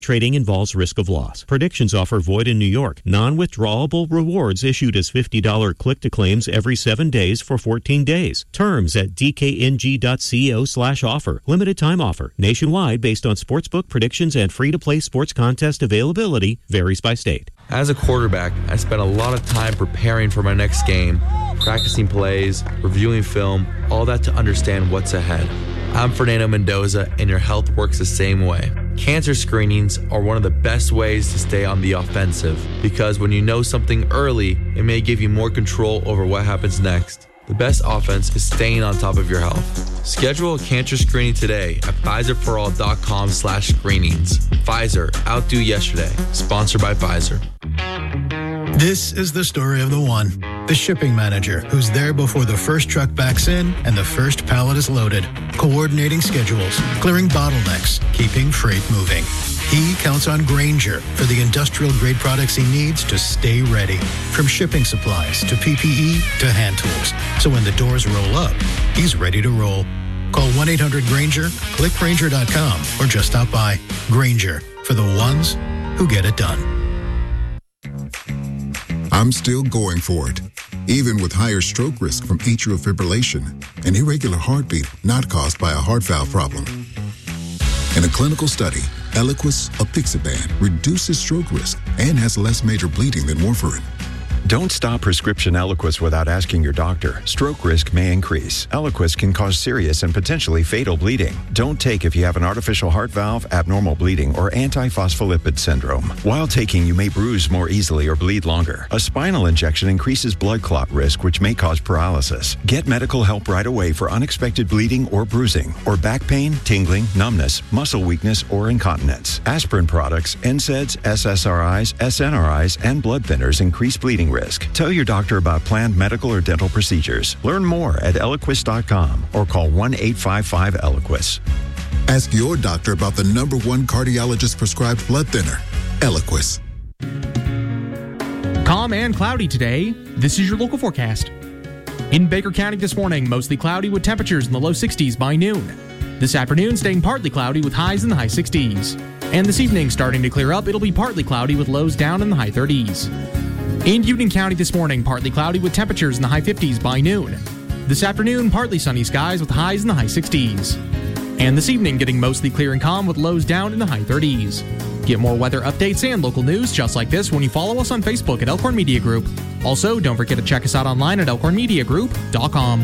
Trading involves risk of loss. Predictions offer void in New York. Non-withdrawable rewards issued as $50 click-to-claims every 7 days for 14 days. Terms at dkng.co/offer. Limited time offer. Nationwide based on sportsbook predictions and free-to-play sports contest availability. Varies by state. As a quarterback, I spent a lot of time preparing for my next game, practicing plays, reviewing film, all that to understand what's ahead. I'm Fernando Mendoza, and your health works the same way. Cancer screenings are one of the best ways to stay on the offensive, because when you know something early, it may give you more control over what happens next. The best offense is staying on top of your health. Schedule a cancer screening today at PfizerForAll.com/screenings. Pfizer, outdo yesterday. Sponsored by Pfizer. This is the story of the one, the shipping manager, who's there before the first truck backs in and the first pallet is loaded, coordinating schedules, clearing bottlenecks, keeping freight moving. He counts on Grainger for the industrial-grade products he needs to stay ready, from shipping supplies to PPE to hand tools. So when the doors roll up, he's ready to roll. Call 1-800-GRAINGER, click Grainger.com, or just stop by. Grainger, for the ones who get it done. I'm still going for it, even with higher stroke risk from atrial fibrillation, an irregular heartbeat not caused by a heart valve problem. In a clinical study, Eliquis apixaban reduces stroke risk and has less major bleeding than warfarin. Don't stop prescription Eliquis without asking your doctor. Stroke risk may increase. Eliquis can cause serious and potentially fatal bleeding. Don't take if you have an artificial heart valve, abnormal bleeding, or antiphospholipid syndrome. While taking, you may bruise more easily or bleed longer. A spinal injection increases blood clot risk, which may cause paralysis. Get medical help right away for unexpected bleeding or bruising, or back pain, tingling, numbness, muscle weakness, or incontinence. Aspirin products, NSAIDs, SSRIs, SNRIs, and blood thinners increase bleeding risk. Tell your doctor about planned medical or dental procedures. Learn more at Eliquis.com or call 1-855-ELIQUIS. Ask your doctor about the #1 cardiologist prescribed blood thinner, Eliquis. Calm and cloudy today. This is your local forecast. In Baker County this morning, mostly cloudy with temperatures in the low 60s by noon. This afternoon, staying partly cloudy with highs in the high 60s. And this evening, starting to clear up, it'll be partly cloudy with lows down in the high 30s. In Union County this morning, partly cloudy with temperatures in the high 50s by noon. This afternoon, partly sunny skies with highs in the high 60s. And this evening, getting mostly clear and calm with lows down in the high 30s. Get more weather updates and local news just like this when you follow us on Facebook at Elkhorn Media Group. Also, don't forget to check us out online at elkhornmediagroup.com.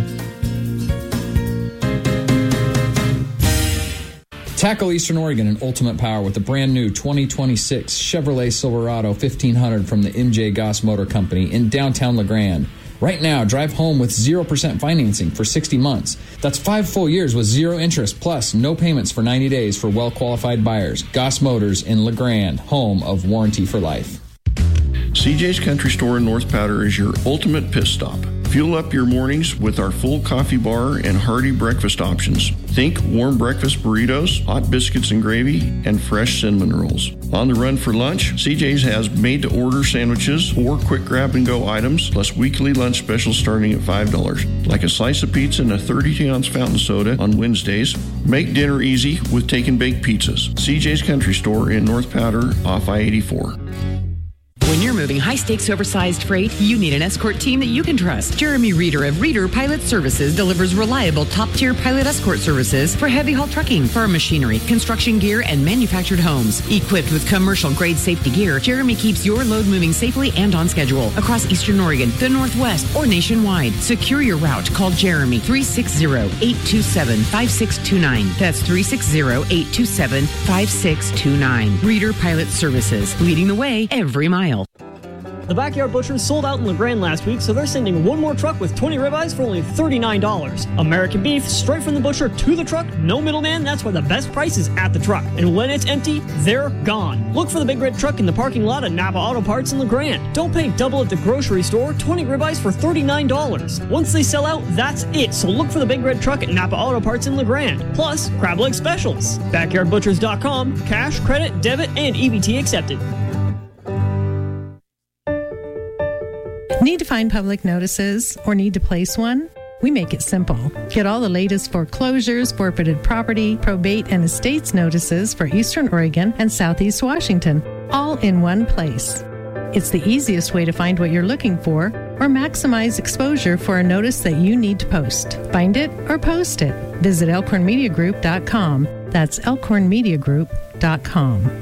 Tackle Eastern Oregon in ultimate power with the brand new 2026 Chevrolet Silverado 1500 from the MJ Goss Motor Company in downtown LeGrand. Right now, drive home with 0% financing for 60 months. That's 5 full years with zero interest, plus no payments for 90 days for well-qualified buyers. Goss Motors in LeGrand, home of Warranty for Life. CJ's Country Store in North Powder is your ultimate pit stop. Fuel up your mornings with our full coffee bar and hearty breakfast options. Think warm breakfast burritos, hot biscuits and gravy, and fresh cinnamon rolls. On the run for lunch, CJ's has made-to-order sandwiches or quick grab-and-go items, plus weekly lunch specials starting at $5, like a slice of pizza and a 32-ounce fountain soda on Wednesdays. Make dinner easy with take-and-bake pizzas. CJ's Country Store in North Powder off I-84. When you're moving high-stakes, oversized freight, you need an escort team that you can trust. Jeremy Reeder of Reeder Pilot Services delivers reliable, top-tier pilot escort services for heavy-haul trucking, farm machinery, construction gear, and manufactured homes. Equipped with commercial-grade safety gear, Jeremy keeps your load moving safely and on schedule across Eastern Oregon, the Northwest, or nationwide. Secure your route. Call Jeremy 360-827-5629. That's 360-827-5629. Reeder Pilot Services, leading the way every mile. The Backyard Butcher sold out in LeGrand last week, so they're sending one more truck with 20 ribeyes for only $39. American beef, straight from the butcher to the truck, no middleman. That's why the best price is at the truck. And when it's empty, they're gone. Look for the big red truck in the parking lot at Napa Auto Parts in LeGrand. Don't pay double at the grocery store. 20 ribeyes for $39. Once they sell out, that's it. So look for the big red truck at Napa Auto Parts in LeGrand. Plus, crab leg specials. BackyardButchers.com. Cash, credit, debit, and EBT accepted. Need to find public notices or need to place one? We make it simple. Get all the latest foreclosures, forfeited property, probate, and estates notices for Eastern Oregon and Southeast Washington, all in one place. It's the easiest way to find what you're looking for or maximize exposure for a notice that you need to post. Find it or post it. Visit elkhornmediagroup.com. That's elkhornmediagroup.com.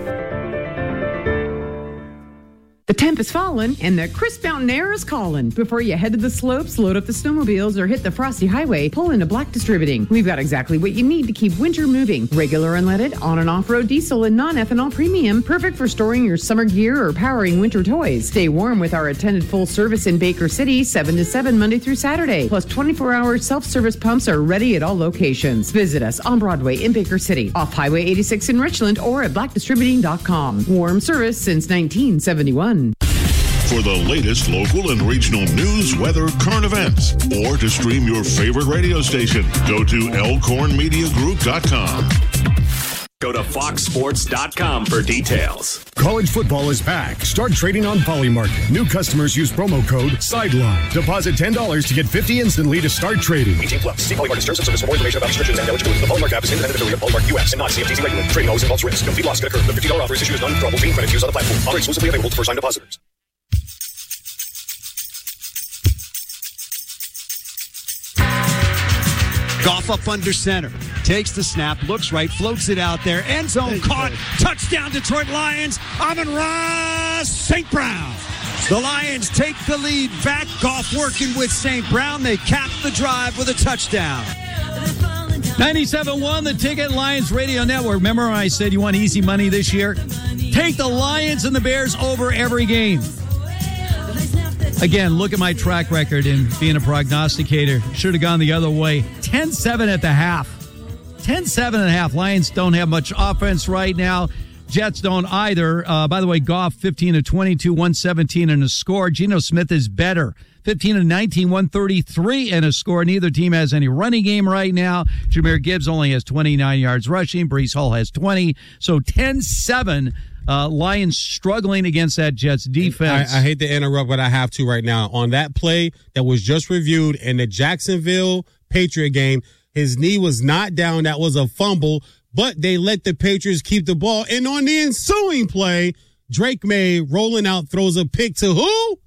The temp has fallen, and the crisp mountain air is calling. Before you head to the slopes, load up the snowmobiles, or hit the frosty highway, pull into Black Distributing. We've got exactly what you need to keep winter moving. Regular unleaded, on- and off-road diesel, and non-ethanol premium. Perfect for storing your summer gear or powering winter toys. Stay warm with our attended full service in Baker City, 7 to 7, Monday through Saturday. Plus 24-hour self-service pumps are ready at all locations. Visit us on Broadway in Baker City, off Highway 86 in Richland, or at blackdistributing.com. Warm service since 1971. For the latest local and regional news, weather, current events, or to stream your favorite radio station, go to elkhornmediagroup.com. Go to foxsports.com for details. College football is back. Start trading on Polymarket. New customers use promo code SIDELINE. Deposit $10 to get $50 instantly to start trading. 18 plus. See Polymarket terms and service for more information about restrictions and eligibility. The Polymarket app is independent affiliate of Polymarket US and not CFTC regulated. Trading always involves risk. Complete loss could occur. The $50 offer is issued as non-withdrawable green credit used on the platform. Offer exclusively available to first-time depositors. Goff up under center. Takes the snap, looks right, floats it out there. End zone caught. Touchdown, Detroit Lions. Amon-Ra St. Brown. The Lions take the lead back. Goff working with St. Brown. They cap the drive with a touchdown. 97.1, The Ticket, Lions Radio Network. Remember when I said you want easy money this year? Take the Lions and the Bears over every game. Again, look at my track record in being a prognosticator. Should have gone the other way. 10-7 at the half. 10-7 at the half. Lions don't have much offense right now. Jets don't either. By the way, Goff 15-22, 117 and a score. Geno Smith is better. 15-19, 133 and a score. Neither team has any running game right now. Jahmyr Gibbs only has 29 yards rushing. Breece Hall has 20. So 10-7. Lions struggling against that Jets defense. I hate to interrupt, but I have to right now. On that play that was just reviewed in the Jacksonville Patriot game, his knee was not down. That was a fumble, but they let the Patriots keep the ball. And on the ensuing play, Drake May rolling out throws a pick to who?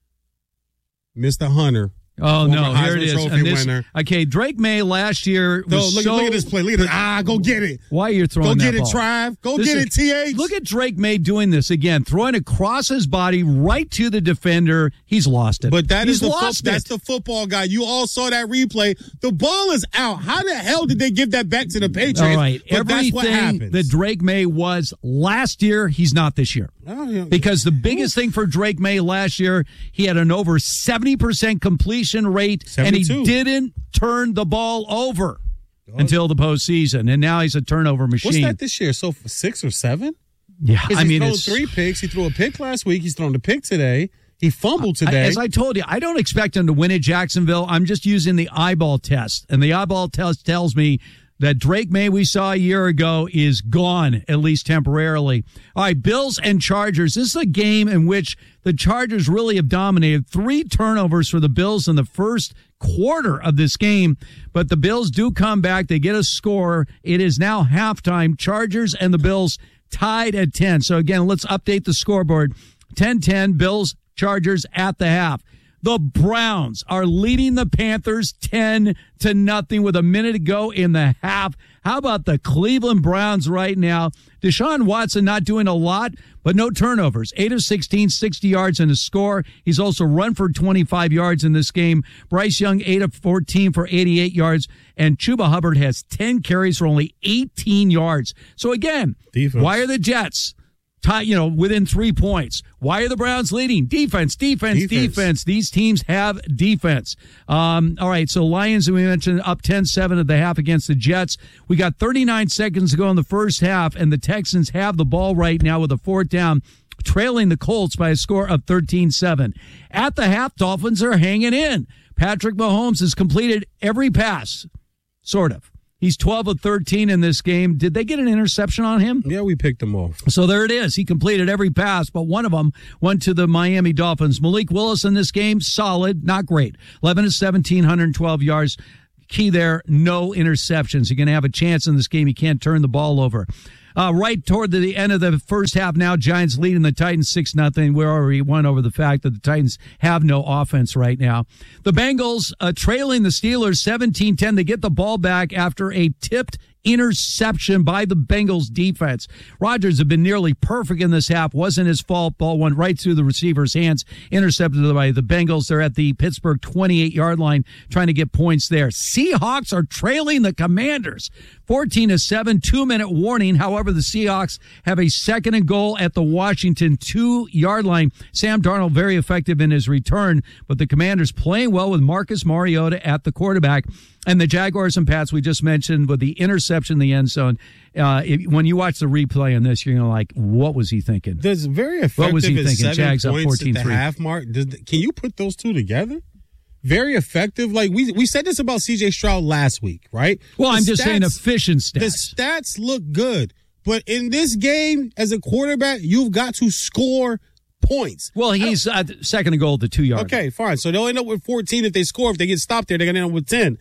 Mr. Hunter. Oh, no, here it is. Winner. Okay, Drake May last year was look at this play. Look at this. Go get it. Why are you throwing that ball? Go get it, Trive. Go get it, TH. Look at Drake May doing this again, throwing across his body right to the defender. He's lost it. But that's the football guy. You all saw that replay. The ball is out. How the hell did they give that back to the Patriots? All right. But that's what happens. Everything that Drake May was last year, he's not this year. Because the biggest thing for Drake May last year, he had an over 70% completion rate, 72. And he didn't turn the ball over until the postseason. And now he's a turnover machine. What's that this year? So 6 or 7? Yeah, he's thrown 3 picks. He threw a pick last week. He's thrown a pick today. He fumbled today. As I told you, I don't expect him to win at Jacksonville. I'm just using the eyeball test. And the eyeball test tells me that Drake May we saw a year ago is gone, at least temporarily. All right, Bills and Chargers. This is a game in which the Chargers really have dominated. 3 turnovers for the Bills in the first quarter of this game, but the Bills do come back. They get a score. It is now halftime. Chargers and the Bills tied at 10. So again, let's update the scoreboard. 10-10, Bills, Chargers at the half. The Browns are leading the Panthers 10-0 with a minute to go in the half. How about the Cleveland Browns right now? Deshaun Watson not doing a lot, but no turnovers. 8 of 16, 60 yards and a score. He's also run for 25 yards in this game. Bryce Young, 8 of 14 for 88 yards. And Chuba Hubbard has 10 carries for only 18 yards. So again, defense. Why are the Jets within 3 points? Why are the Browns leading? Defense. These teams have defense. All right, so Lions, we mentioned, up 10-7 at the half against the Jets. We got 39 seconds to go in the first half, and the Texans have the ball right now with a 4th down, trailing the Colts by a score of 13-7. At the half, Dolphins are hanging in. Patrick Mahomes has completed every pass, sort of. He's 12 of 13 in this game. Did they get an interception on him? Yeah, we picked him off. So there it is. He completed every pass, but one of them went to the Miami Dolphins. Malik Willis in this game, solid, not great. 11 of 17, 112 yards. Key there, no interceptions. You're going to have a chance in this game. You can't turn the ball over. Right toward the end of the first half now, Giants leading the Titans 6-0. We already went over the fact that the Titans have no offense right now. The Bengals trailing the Steelers 17-10. They get the ball back after a tipped interception by the Bengals defense. Rodgers had been nearly perfect in this half. Wasn't his fault. Ball went right through the receiver's hands. Intercepted by the Bengals. They're at the Pittsburgh 28-yard line trying to get points there. Seahawks are trailing the Commanders 14-7, 2-minute warning. However, the Seahawks have a 2nd and goal at the Washington 2-yard line. Sam Darnold very effective in his return, but the Commanders playing well with Marcus Mariota at the quarterback. And the Jaguars and Pats we just mentioned with the interception in the end zone. When you watch the replay on this, you're going to like, what was he thinking? There's very effective. What was he thinking? Jags up 14-3 at the half mark. Can you put those two together? Very effective. Like we said this about C.J. Stroud last week, right? Well, I'm just saying efficient stats. The stats look good, but in this game, as a quarterback, you've got to score points. Well, he's 2nd and goal at the 2-yard. Okay, fine. So they'll end up with 14 if they score. If they get stopped there, they're going to end up with 10.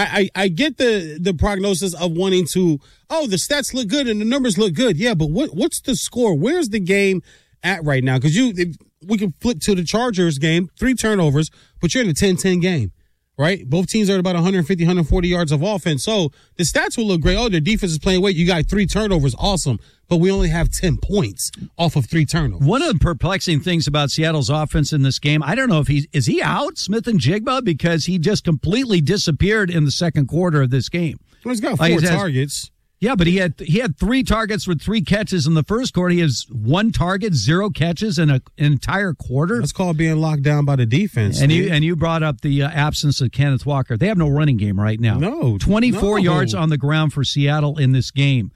I get the prognosis of wanting to, the stats look good and the numbers look good. Yeah, but what's the score? Where's the game at right now? Because we can flip to the Chargers game, 3 turnovers, but you're in a 10-10 game, right? Both teams are at about 150, 140 yards of offense. So the stats will look great. Oh, their defense is playing weight. You got 3 turnovers. Awesome. But we only have 10 points off of 3 turnovers. One of the perplexing things about Seattle's offense in this game, I don't know if is he out, Smith and Jigba, because he just completely disappeared in the second quarter of this game. Well, he's got 4 targets. Yeah, but he had 3 targets with 3 catches in the first quarter. He has 1 target, 0 catches in an entire quarter. That's called being locked down by the defense. And you brought up the absence of Kenneth Walker. They have no running game right now. No. 24 yards on the ground for Seattle in this game.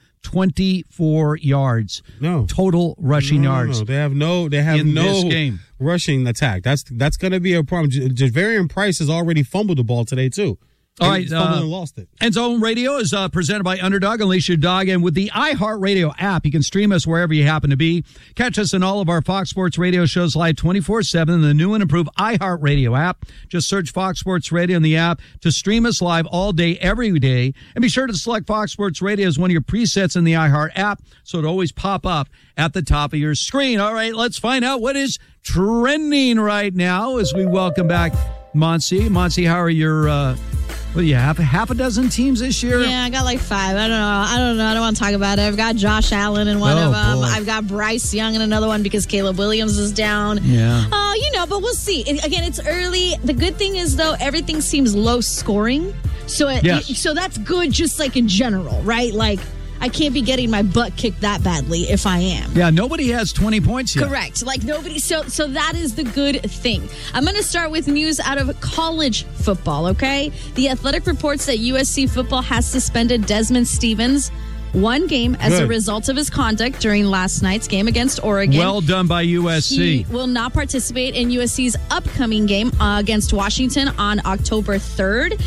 24 yards. No. Total rushing yards. No. They have no this game. Rushing attack. That's going to be a problem. Javarian Price has already fumbled the ball today, too. All right, lost it. End Zone Radio is presented by Underdog. Unleash your dog. And with the iHeartRadio app, you can stream us wherever you happen to be. Catch us in all of our Fox Sports Radio shows live 24/7 in the new and improved iHeartRadio app. Just search Fox Sports Radio in the app to stream us live all day, every day. And be sure to select Fox Sports Radio as one of your presets in the iHeart app so it always pop up at the top of your screen. All right, let's find out what is trending right now as we welcome back Monsi. Monsi, how are your... What do you have? Half a dozen teams this year? Yeah, I got like 5. I don't know. I don't want to talk about it. I've got Josh Allen in one of them. Boy. I've got Bryce Young in another one because Caleb Williams is down. Yeah. But we'll see. Again, it's early. The good thing is, though, everything seems low scoring. So so that's good just like in general, right? Like, I can't be getting my butt kicked that badly if I am. Yeah, nobody has 20 points yet. Correct. Like nobody. So that is the good thing. I'm going to start with news out of college football, okay? The Athletic reports that USC football has suspended Desmond Stevens 1 game as a result of his conduct during last night's game against Oregon. Well done by USC. He will not participate in USC's upcoming game against Washington on October 3rd.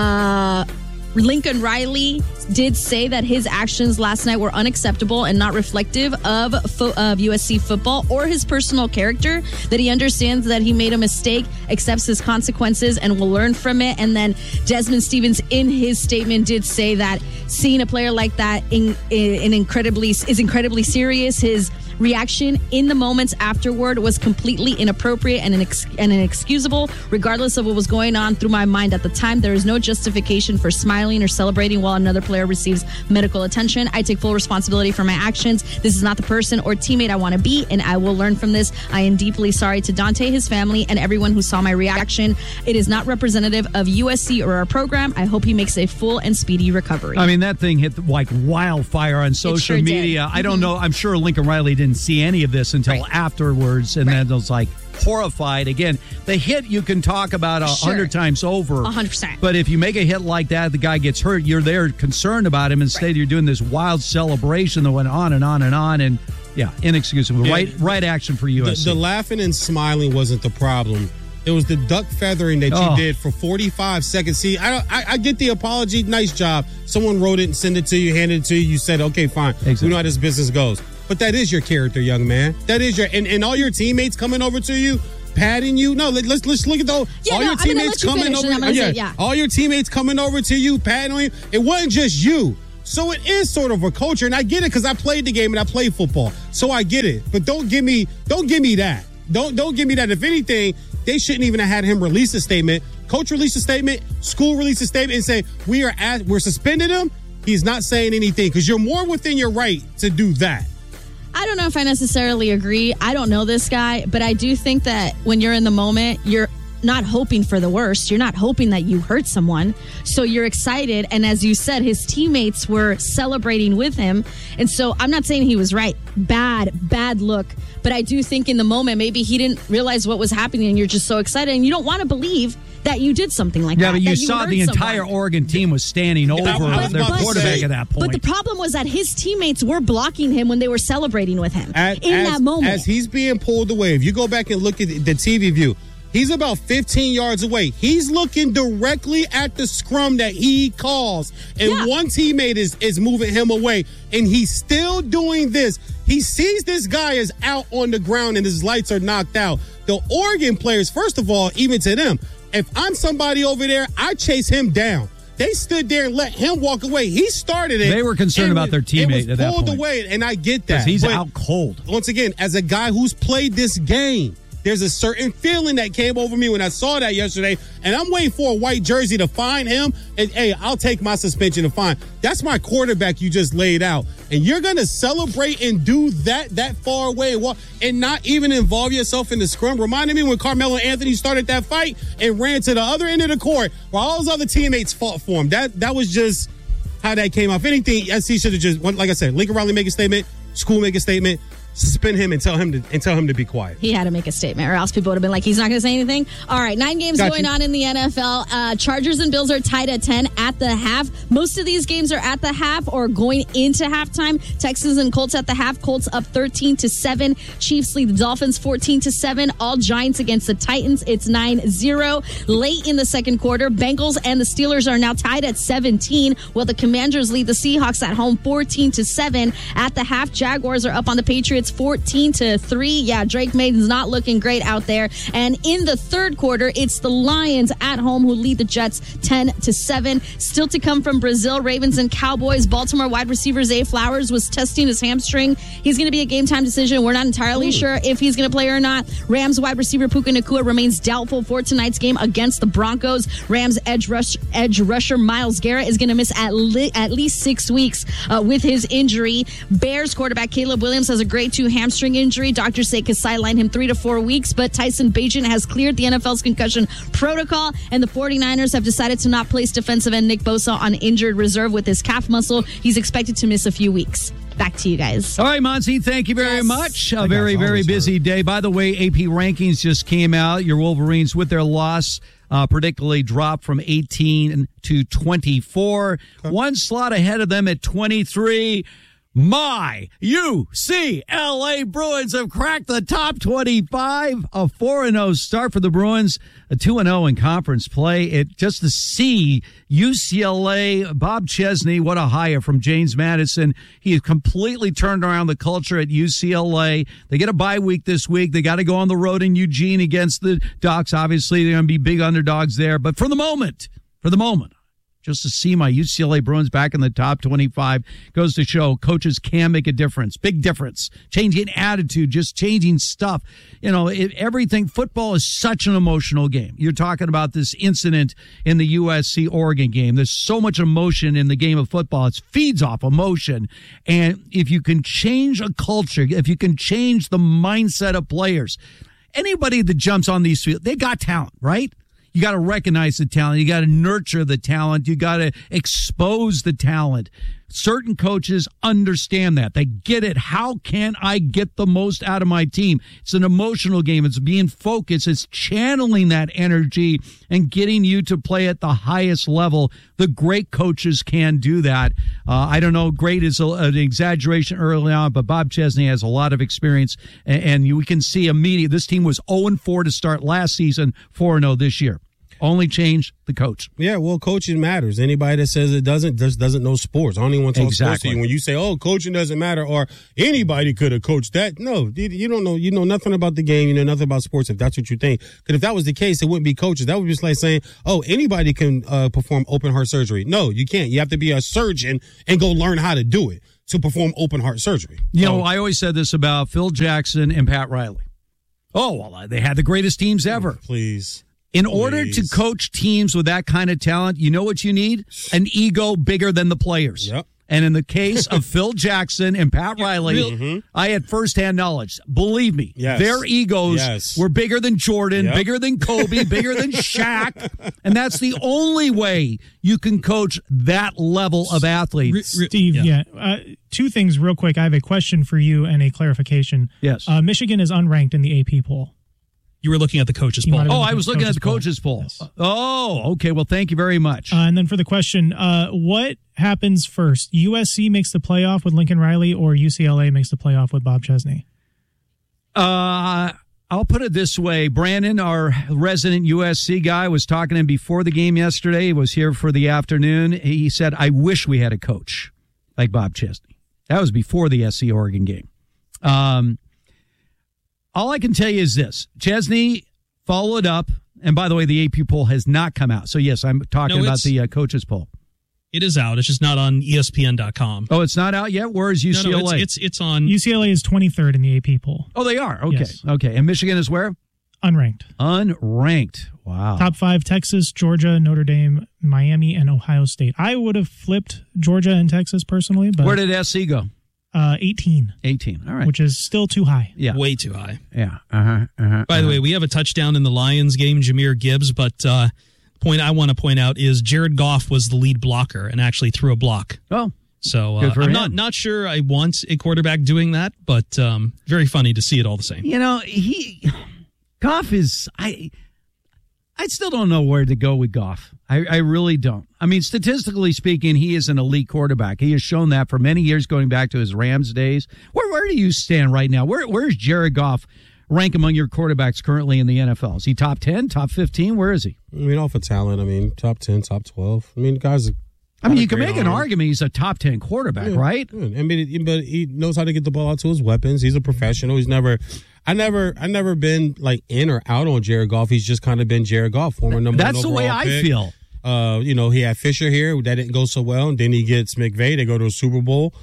Lincoln Riley did say that his actions last night were unacceptable and not reflective of USC football or his personal character, that he understands that he made a mistake, accepts his consequences, and will learn from it. And then Desmond Stevens, in his statement, did say that seeing a player like that is incredibly serious. His reaction in the moments afterward was completely inappropriate and inexcusable. Regardless of what was going on through my mind at the time, there is no justification for smiling or celebrating while another player receives medical attention. I take full responsibility for my actions. This is not the person or teammate I want to be, and I will learn from this. I am deeply sorry to Dante, his family, and everyone who saw my reaction. It is not representative of USC or our program. I hope he makes a full and speedy recovery. I mean, that thing hit like wildfire on social media. I don't know. I'm sure Lincoln Riley didn't see any of this until afterwards, and then it was like horrified. Again, the hit you can talk about 100 times over. 100%. But if you make a hit like that, the guy gets hurt, you're there concerned about him. Instead, you're doing this wild celebration that went on and on and on. And yeah, inexcusable. Right action for USC. The laughing and smiling wasn't the problem. It was the duck feathering that you did for 45 seconds. See, I get the apology. Nice job. Someone wrote it and sent it to you, handed it to you. You said, okay, fine. Exactly. We know how this business goes. But that is your character, young man. That is your, and all your teammates coming over to you, patting you. No, let's look at those. All your teammates coming over. All your teammates coming over to you, patting on you. It wasn't just you. So it is sort of a culture, and I get it because I played the game and I played football. So I get it. But don't give me that. Don't give me that. If anything, they shouldn't even have had him release a statement. Coach release a statement, school release a statement, and say we're suspending him. He's not saying anything because you're more within your right to do that. I don't know if I necessarily agree. I don't know this guy, but I do think that when you're in the moment, you're not hoping for the worst. You're not hoping that you hurt someone. So you're excited. And as you said, his teammates were celebrating with him. And so I'm not saying he was right. Bad look. But I do think in the moment, maybe he didn't realize what was happening and you're just so excited and you don't want to believe that you did something like that. Yeah, but you saw the entire Oregon team was standing over their quarterback at that point. But the problem was that his teammates were blocking him when they were celebrating with him in that moment. As he's being pulled away, if you go back and look at the TV view, he's about 15 yards away. He's looking directly at the scrum that he calls. And one teammate is moving him away. And he's still doing this. He sees this guy is out on the ground and his lights are knocked out. The Oregon players, first of all, even to them, if I'm somebody over there, I chase him down. They stood there and let him walk away. He started it. They were concerned about their teammate at that point. It was pulled away, and I get that. Because he's out cold. Once again, as a guy who's played this game, there's a certain feeling that came over me when I saw that yesterday, and I'm waiting for a white jersey to find him, and, hey, I'll take my suspension and fine. That's my quarterback you just laid out, and you're going to celebrate and do that far away and not even involve yourself in the scrum. Reminded me when Carmelo Anthony started that fight and ran to the other end of the court while all his other teammates fought for him. That was just how that came off. Anything, SC should have just, like I said, Lincoln Riley make a statement, school make a statement, suspend him and tell him to be quiet. He had to make a statement, or else people would have been like, he's not going to say anything. All right, 9 games going on in the NFL. Chargers and Bills are tied at 10 at the half. Most of these games are at the half or going into halftime. Texans and Colts at the half. Colts up 13-7. Chiefs lead the Dolphins 14-7. All Giants against the Titans. It's 9-0. Late in the second quarter, Bengals and the Steelers are now tied at 17, while the Commanders lead the Seahawks at home 14-7. At the half, Jaguars are up on the Patriots 14-3. Yeah, Drake May's not looking great out there. And in the third quarter, it's the Lions at home who lead the Jets 10-7. Still to come from Brazil, Ravens and Cowboys. Baltimore wide receiver Zay Flowers was testing his hamstring. He's going to be a game time decision. We're not entirely sure if he's going to play or not. Rams wide receiver Puka Nacua remains doubtful for tonight's game against the Broncos. Rams edge rusher Myles Garrett is going to miss at least 6 weeks with his injury. Bears quarterback Caleb Williams has a grade 2 hamstring injury. Doctors say could sideline him 3 to 4 weeks, but Tyson Bagent has cleared the NFL's concussion protocol, and the 49ers have decided to not place defensive end Nick Bosa on injured reserve with his calf muscle. He's expected to miss a few weeks. Back to you guys. All right, Monty, thank you very much. A very, very busy day. By the way, AP rankings just came out. Your Wolverines, with their loss, predictably dropped from 18 to 24. One slot ahead of them at 23. My UCLA Bruins have cracked the top 25. A 4-0 start for the Bruins, a 2-0 in conference play. Just to see UCLA, Bob Chesney, what a hire from James Madison. He has completely turned around the culture at UCLA. They get a bye week this week. They got to go on the road in Eugene against the Ducks. Obviously, they're going to be big underdogs there. But for the moment, just to see my UCLA Bruins back in the top 25 goes to show coaches can make a difference. Big difference. Changing attitude, just changing stuff. Everything. Football is such an emotional game. You're talking about this incident in the USC-Oregon game. There's so much emotion in the game of football. It feeds off emotion. And if you can change a culture, if you can change the mindset of players, anybody that jumps on these fields, they got talent, right? You got to recognize the talent. You got to nurture the talent. You got to expose the talent. Certain coaches understand that. They get it. How can I get the most out of my team? It's an emotional game. It's being focused. It's channeling that energy and getting you to play at the highest level. The great coaches can do that. I don't know, great is an exaggeration early on, but Bob Chesney has a lot of experience, and we can see immediately. This team was 0-4 to start last season, 4-0 this year. Only change the coach. Yeah, well, coaching matters. Anybody that says it doesn't just doesn't know sports. I don't even want to talk sports to you. When you say, "Oh, coaching doesn't matter," or anybody could have coached that, no, you don't know. You know nothing about the game. You know nothing about sports. If that's what you think, because if that was the case, it wouldn't be coaches. That would be just like saying, "Oh, anybody can perform open heart surgery." No, you can't. You have to be a surgeon and go learn how to do it to perform open heart surgery. You know, I always said this about Phil Jackson and Pat Riley. Oh, well, they had the greatest teams ever. Please. In order to coach teams with that kind of talent, you know what you need? An ego bigger than the players. Yep. And in the case of Phil Jackson and Pat Riley, I had firsthand knowledge. Believe me, their egos were bigger than Jordan, bigger than Kobe, bigger than Shaq. And that's the only way you can coach that level of athletes. Steve, two things real quick. I have a question for you and a clarification. Yes. Michigan is unranked in the AP poll. You were looking at the coaches poll. Oh, I was looking at the coaches poll. Yes. Oh, okay. Well, thank you very much. And then for the question, what happens first? USC makes the playoff with Lincoln Riley, or UCLA makes the playoff with Bob Chesney? I'll put it this way. Brandon, our resident USC guy, was talking to him before the game yesterday. He was here for the afternoon. He said, I wish we had a coach like Bob Chesney. That was before the SC Oregon game. All I can tell you is this. Chesney followed up, and by the way, the AP poll has not come out. So, yes, I'm talking about the coaches poll. It is out. It's just not on ESPN.com. Oh, it's not out yet? Where is UCLA? No, it's on. UCLA is 23rd in the AP poll. Oh, they are? Okay. Yes. Okay. And Michigan is where? Unranked. Unranked. Wow. Top 5, Texas, Georgia, Notre Dame, Miami, and Ohio State. I would have flipped Georgia and Texas personally. But where did SC go? 18. 18. All right. Which is still too high. Yeah. Way too high. Yeah. By the way, we have a touchdown in the Lions game, Jahmyr Gibbs, but point I want to point out is Jared Goff was the lead blocker and actually threw a block. Oh. So I'm not sure I want a quarterback doing that, but very funny to see it all the same. You know, Goff is I still don't know where to go with Goff. I really don't. I mean, statistically speaking, he is an elite quarterback. He has shown that for many years going back to his Rams days. Where do you stand right now? Where's Jared Goff rank among your quarterbacks currently in the NFL? Is he top 10, top 15? Where is he? I mean, off of talent, top 10, top 12. I mean, guys. You can make an argument he's a top 10 quarterback, right? Yeah. I mean, but he knows how to get the ball out to his weapons. He's a professional. I never been like in or out on Jared Goff. He's just kind of been Jared Goff, former number one overall pick. That's the way I feel. He had Fisher here. That didn't go so well. And then he gets McVay. They go to a Super Bowl.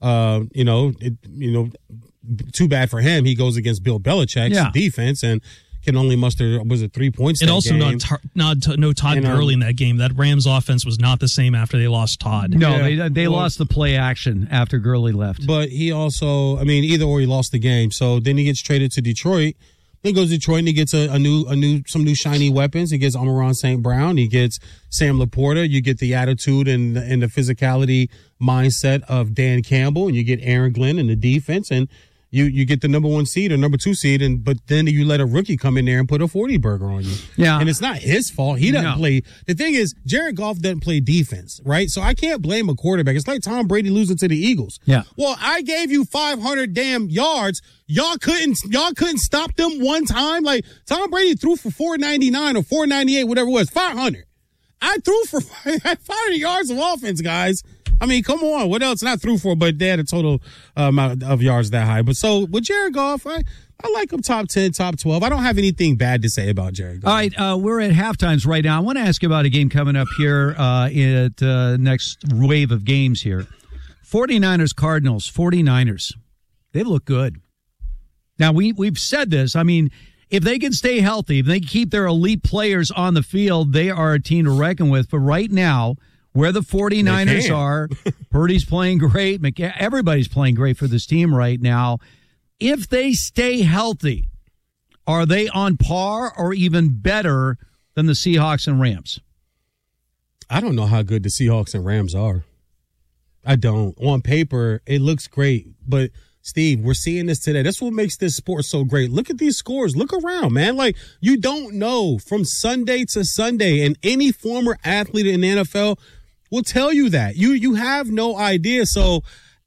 Too bad for him. He goes against Bill Belichick's defense and can only muster, 3 points? And also no Todd Gurley in that game. That Rams offense was not the same after they lost Todd. No, they lost the play action after Gurley left. But he also, either or he lost the game. So then he gets traded to Detroit. Then he goes to Detroit and he gets some new shiny weapons. He gets Amon-Ra St. Brown. He gets Sam Laporta. You get the attitude and the physicality mindset of Dan Campbell, and you get Aaron Glenn in the defense, and you get the number 1 seed or number 2 seed, but then you let a rookie come in there and put a 40 burger on you. Yeah. And it's not his fault. He doesn't play. The thing is, Jared Goff doesn't play defense, right? So I can't blame a quarterback. It's like Tom Brady losing to the Eagles. Yeah. Well, I gave you 500 damn yards. Y'all couldn't stop them one time. Like Tom Brady threw for 499 or 498, whatever it was, 500. I threw for 500 yards of offense, guys. Come on. What else? Not threw for, but they had a total amount of yards that high. But so with Jared Goff, I like him top 10, top 12. I don't have anything bad to say about Jared Goff. All right, we're at halftimes right now. I want to ask you about a game coming up here at next wave of games here. 49ers, Cardinals, 49ers. They look good. Now, we've said this. If they can stay healthy, if they keep their elite players on the field, they are a team to reckon with. But right now, where the 49ers are, Purdy's playing great. Everybody's playing great for this team right now. If they stay healthy, are they on par or even better than the Seahawks and Rams? I don't know how good the Seahawks and Rams are. I don't. On paper, it looks great. But, Steve, we're seeing this today. That's what makes this sport so great. Look at these scores. Look around, man. Like, you don't know from Sunday to Sunday. And any former athlete in the NFL will tell you that. You have no idea. So,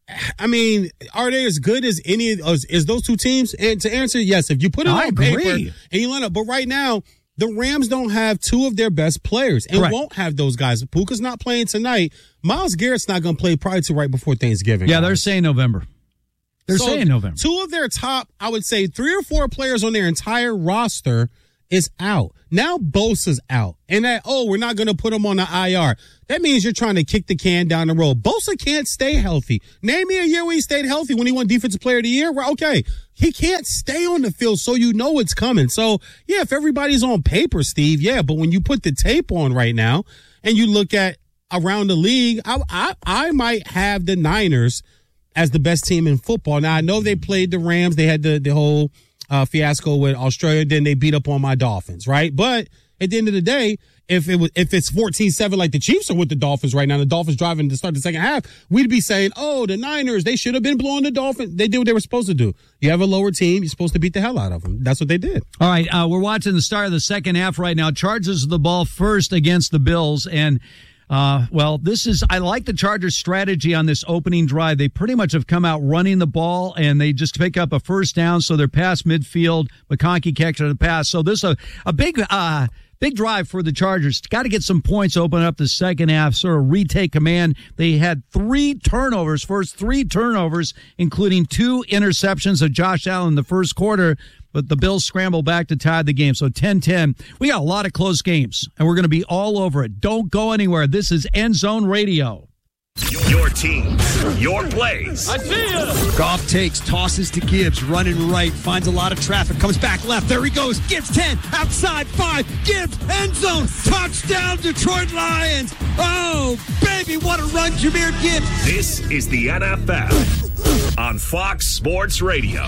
I mean, are they as good as any as those two teams? And to answer, yes, if you put it on paper and you line up. But right now, the Rams don't have two of their best players and won't have those guys. Puka's not playing tonight. Myles Garrett's not going to play probably till right before Thanksgiving. Yeah, they're saying November. They're saying November. Two of their top, I would say, 3 or 4 players on their entire roster is out. Now Bosa's out. And we're not going to put him on the IR. That means you're trying to kick the can down the road. Bosa can't stay healthy. Name me a year where he stayed healthy when he won Defensive Player of the Year. Well, okay, he can't stay on the field, so you know it's coming. So, yeah, if everybody's on paper, Steve, yeah, but when you put the tape on right now and you look at around the league, I might have the Niners as the best team in football. Now, I know they played the Rams. They had the whole fiasco with Australia. Then they beat up on my Dolphins, right? But at the end of the day, if it's 14-7 like the Chiefs are with the Dolphins right now, the Dolphins driving to start the second half, we'd be saying, oh, the Niners, they should have been blowing the Dolphins. They did what they were supposed to do. You have a lower team, you're supposed to beat the hell out of them. That's what they did. All right, we're watching the start of the second half right now. Chargers the ball first against the Bills, and I like the Chargers' strategy on this opening drive. They pretty much have come out running the ball, and they just pick up a first down, so they're past midfield. McConkey catches the pass. So this is a big drive for the Chargers. Got to get some points, open up the second half, sort of retake command. They had 3 turnovers, first 3 turnovers, including 2 interceptions of Josh Allen in the first quarter. But the Bills scramble back to tie the game. So 10-10. We got a lot of close games, and we're going to be all over it. Don't go anywhere. This is End Zone Radio. Your team, your plays. I see ya. Goff takes, tosses to Gibbs, running right, finds a lot of traffic, comes back left. There he goes. Gibbs 10, outside 5. Gibbs, end zone, touchdown, Detroit Lions. Oh, baby, what a run, Jahmyr Gibbs. This is the NFL on Fox Sports Radio.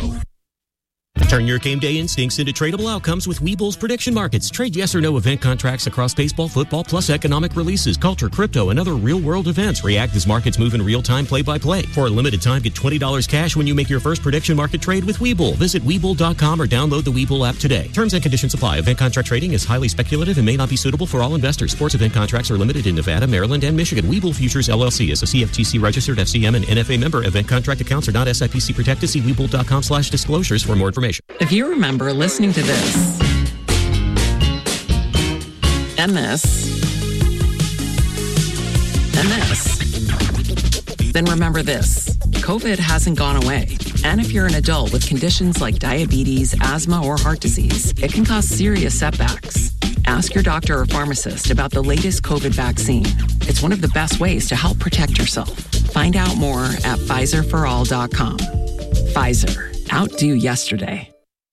Turn your game day instincts into tradable outcomes with Webull's prediction markets. Trade yes or no event contracts across baseball, football, plus economic releases, culture, crypto, and other real-world events. React as markets move in real time, play-by-play. For a limited time, get $20 cash when you make your first prediction market trade with Webull. Visit Webull.com or download the Webull app today. Terms and conditions apply. Event contract trading is highly speculative and may not be suitable for all investors. Sports event contracts are limited in Nevada, Maryland, and Michigan. Webull Futures, LLC is a CFTC-registered FCM and NFA member. Event contract accounts are not SIPC protected. See Webull.com/disclosures for more information. If you remember listening to this and this and this, then remember this. COVID hasn't gone away. And if you're an adult with conditions like diabetes, asthma, or heart disease, it can cause serious setbacks. Ask your doctor or pharmacist about the latest COVID vaccine. It's one of the best ways to help protect yourself. Find out more at PfizerForAll.com. Pfizer. Outdo yesterday.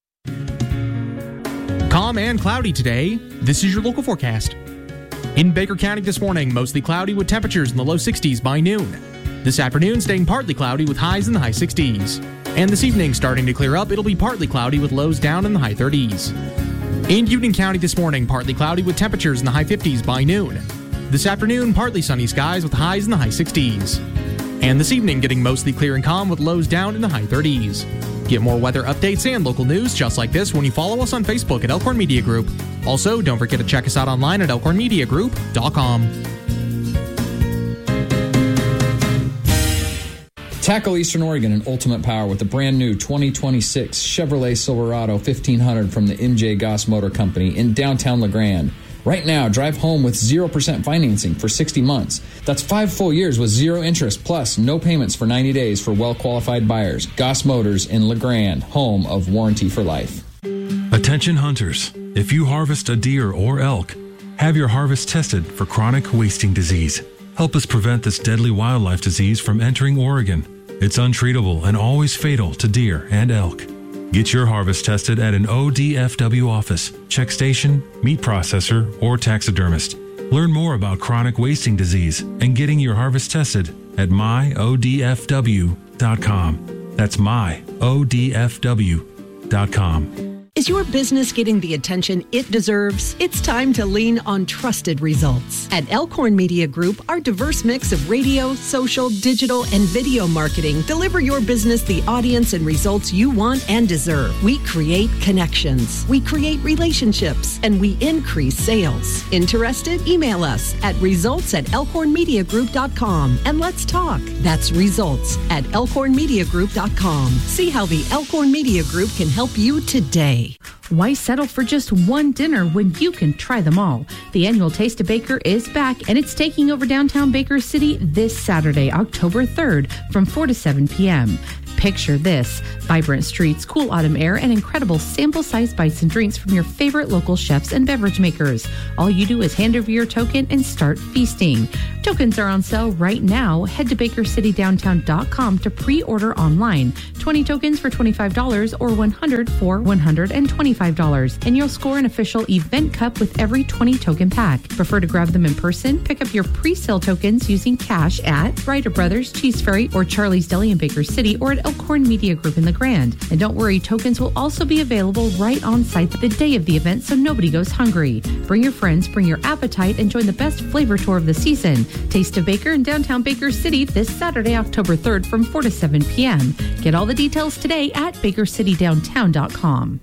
Calm and cloudy today. This is your local forecast. In Baker County this morning, mostly cloudy with temperatures in the low 60s by noon. This afternoon, staying partly cloudy with highs in the high 60s. And this evening, starting to clear up, it'll be partly cloudy with lows down in the high 30s. In Union County this morning, partly cloudy with temperatures in the high 50s by noon. This afternoon, partly sunny skies with highs in the high 60s. And this evening, getting mostly clear and calm with lows down in the high 30s. Get more weather updates and local news just like this when you follow us on Facebook at Elkhorn Media Group. Also, don't forget to check us out online at elkhornmediagroup.com. Tackle Eastern Oregon in ultimate power with the brand new 2026 Chevrolet Silverado 1500 from the MJ Goss Motor Company in downtown LeGrand. Right now, drive home with 0% financing for 60 months. That's 5 full years with 0 interest, plus no payments for 90 days for well-qualified buyers. Goss Motors in LeGrand, home of Warranty for Life. Attention hunters, if you harvest a deer or elk, have your harvest tested for chronic wasting disease. Help us prevent this deadly wildlife disease from entering Oregon. It's untreatable and always fatal to deer and elk. Get your harvest tested at an ODFW office, check station, meat processor, or taxidermist. Learn more about chronic wasting disease and getting your harvest tested at myodfw.com. That's myodfw.com. Is your business getting the attention it deserves? It's time to lean on trusted results. At Elkhorn Media Group, our diverse mix of radio, social, digital, and video marketing deliver your business the audience and results you want and deserve. We create connections, we create relationships, and we increase sales. Interested? Email us at results@elkhornmediagroup.com and let's talk. That's results@elkhornmediagroup.com. See how the Elkhorn Media Group can help you today. Why settle for just one dinner when you can try them all? The annual Taste of Baker is back, and it's taking over downtown Baker City this Saturday, October 3rd, from 4 to 7 p.m. Picture this: vibrant streets, cool autumn air, and incredible sample-sized bites and drinks from your favorite local chefs and beverage makers. All you do is hand over your token and start feasting. Tokens are on sale right now. Head to BakerCityDowntown.com to pre-order online. 20 tokens for $25 or 100 for $125. And you'll score an official event cup with every 20 token pack. Prefer to grab them in person? Pick up your pre-sale tokens using cash at Ryder Brothers, Cheese Ferry, or Charlie's Deli in Baker City, or at Elkhorn Media Group in the Grand. And don't worry, tokens will also be available right on site the day of the event, so nobody goes hungry. Bring your friends, bring your appetite, and join the best flavor tour of the season. Taste of Baker in downtown Baker City this Saturday, October 3rd from 4 to 7 p.m. Get all the details today at BakerCityDowntown.com.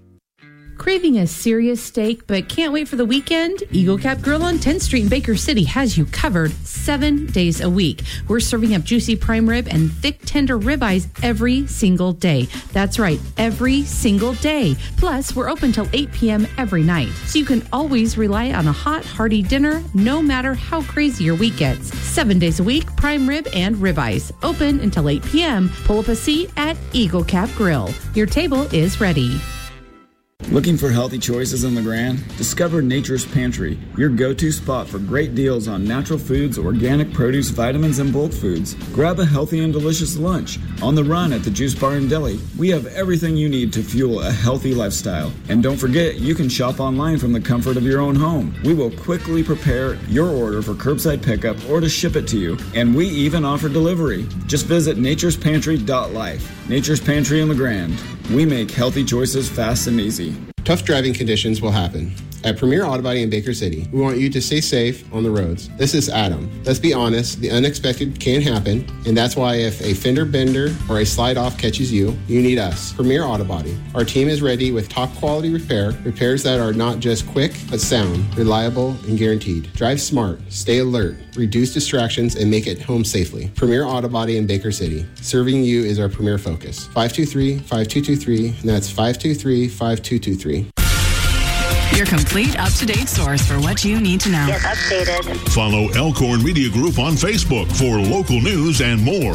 Craving a serious steak but can't wait for the weekend? Eagle Cap Grill on 10th Street in Baker City has you covered 7 days a week. We're serving up juicy prime rib and thick tender ribeyes every single day. That's right, every single day. Plus, we're open till 8 p.m. every night, so you can always rely on a hot, hearty dinner no matter how crazy your week gets. 7 days a week, prime rib and ribeyes. Open until 8 p.m. Pull up a seat at Eagle Cap Grill. Your table is ready. Looking for healthy choices in the Grand? Discover Nature's Pantry, your go-to spot for great deals on natural foods, organic produce, vitamins, and bulk foods. Grab a healthy and delicious lunch. On the run at the Juice Bar and Deli, we have everything you need to fuel a healthy lifestyle. And don't forget, you can shop online from the comfort of your own home. We will quickly prepare your order for curbside pickup or to ship it to you. And we even offer delivery. Just visit naturespantry.life. Nature's Pantry in the Grand. We make healthy choices fast and easy. Tough driving conditions will happen. At Premier Auto Body in Baker City, we want you to stay safe on the roads. This is Adam. Let's be honest, the unexpected can happen, and that's why if a fender bender or a slide off catches you, you need us, Premier Auto Body. Our team is ready with top quality repairs that are not just quick, but sound, reliable, and guaranteed. Drive smart, stay alert, reduce distractions, and make it home safely. Premier Auto Body in Baker City. Serving you is our premier focus. 523-5223, and that's 523-5223. Your complete up-to-date source for what you need to know. Get updated. Follow Elkhorn Media Group on Facebook for local news and more.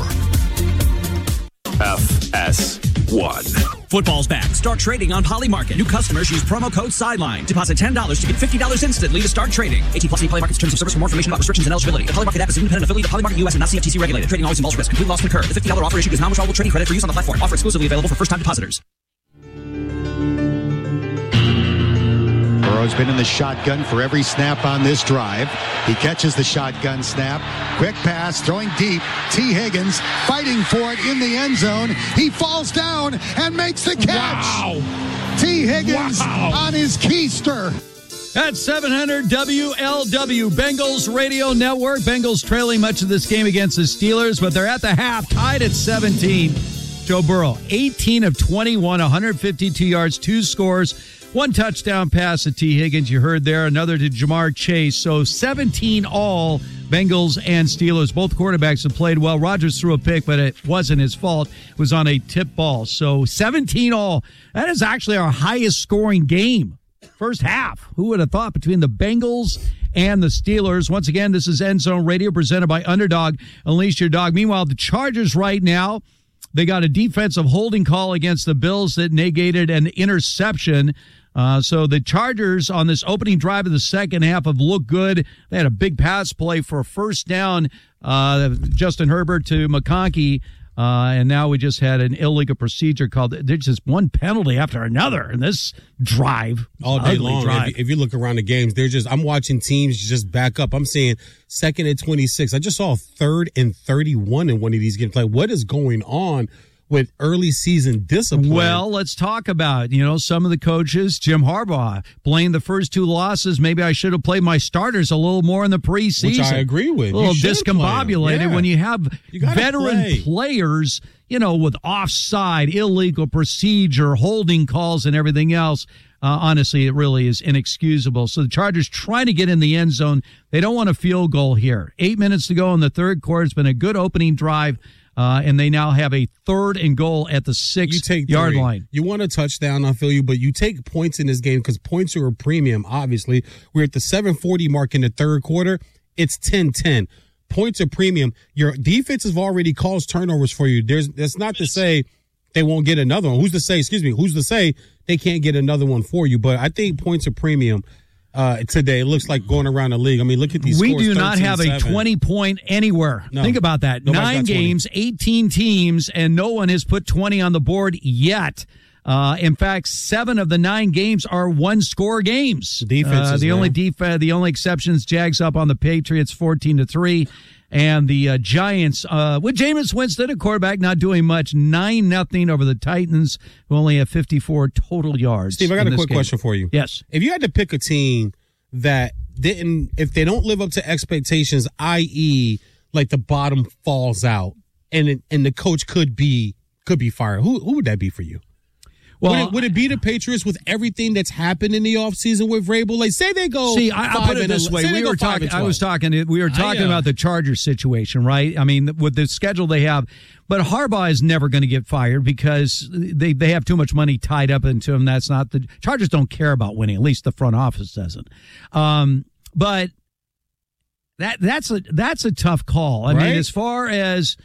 FS1. Football's back. Start trading on Polymarket. New customers use promo code SIDELINE. Deposit $10 to get $50 instantly to start trading. 18+ Polymarket's terms of service. For more information about restrictions and eligibility. The Polymarket app is an independent affiliate of Polymarket US and not CFTC regulated. Trading always involves risk. Complete loss can occur. The $50 offer issued is non-withdrawable trading credit for use on the platform. Offer exclusively available for first-time depositors. Burrow's been in the shotgun for every snap on this drive. He catches the shotgun snap. Quick pass, throwing deep. T. Higgins fighting for it in the end zone. He falls down and makes the catch. Wow. T. Higgins on his keister. That's 700 WLW, Bengals Radio Network. Bengals trailing much of this game against the Steelers, but they're at the half, tied at 17. Joe Burrow, 18 of 21, 152 yards, 2 scores. 1 touchdown pass to T. Higgins, you heard there. Another to Jamar Chase. So 17 all, Bengals and Steelers. Both quarterbacks have played well. Rodgers threw a pick, but it wasn't his fault. It was on a tip ball. So 17 all. That is actually our highest scoring game. First half. Who would have thought, between the Bengals and the Steelers? Once again, this is End Zone Radio presented by Underdog. Unleash your dog. Meanwhile, the Chargers right now, they got a defensive holding call against the Bills that negated an interception. So the Chargers on this opening drive of the second half have looked good. They had a big pass play for a first down, Justin Herbert to McConkey. And now we just had an illegal procedure called. There's just one penalty after another in this drive. All day long. If you look around the games, I'm watching teams just back up. I'm seeing 2nd and 26. I just saw 3rd and 31 in one of these games. Like, what is going on with early season discipline. Well, let's talk about, some of the coaches. Jim Harbaugh blamed the first 2 losses. Maybe I should have played my starters a little more in the preseason. Which I agree with. A little discombobulated when you have veteran players, with offside, illegal procedure, holding calls, and everything else. Honestly, it really is inexcusable. So the Chargers trying to get in the end zone. They don't want a field goal here. 8 minutes to go in the third quarter. It's been a good opening drive. And they now have a 3rd and goal at the 6-yard line. You want a touchdown, I feel you, but you take points in this game because points are a premium, obviously. We're at the 7:40 mark in the third quarter. It's 10-10. Points are premium. Your defense have already caused turnovers for you. That's not to say they won't get another one. Who's to say they can't get another one for you? But I think points are premium. Today, it looks like going around the league. I mean, look at these scores. We do not have a 20-point anywhere. No. Think about that. 9 games, 18 teams, and no one has put 20 on the board yet. In fact, 7 of the 9 games are 1-score games. Defenses, the only exceptions, Jags up on the Patriots 14-3. And the Giants, with Jameis Winston, a quarterback, not doing much, 9-0 over the Titans, who only have 54 total yards. Steve, I got a quick question for you. Yes. If you had to pick a team that if they don't live up to expectations, i.e., like the bottom falls out, and the coach could be fired, who would that be for you? Well, would it be the Patriots with everything that's happened in the offseason with Vrabel? Like, say they go. See, I put it this way: we were talking about the Chargers situation, right? I mean, with the schedule they have, but Harbaugh is never going to get fired because they have too much money tied up into him. That's not the Chargers don't care about winning. At least the front office doesn't. But that's a tough call. I mean, as far as